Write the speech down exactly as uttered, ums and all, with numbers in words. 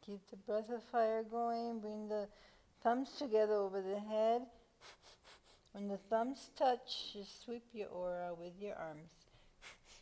Keep the breath of fire going. Bring the thumbs together over the head. When the thumbs touch, just sweep your aura with your arms.